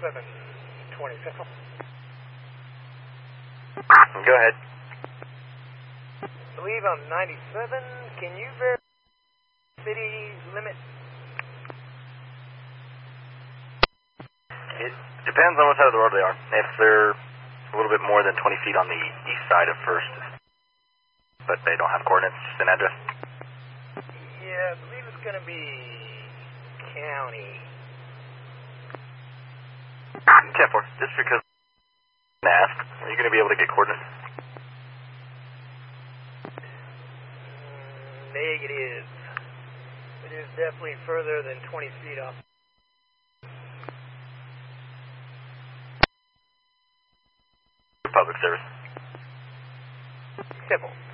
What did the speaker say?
720 Central. Go ahead. I believe I'm 97. Can you verify city limit? It depends on what side of the road they are. If they're a little bit more than 20 feet on the east side of First, but they don't have coordinates and address. Yeah, I believe it's going to be county. 10-4, just because I ask, are you going to be able to get coordinates? Negative. It is definitely further than 20 feet off. Public service. Simple.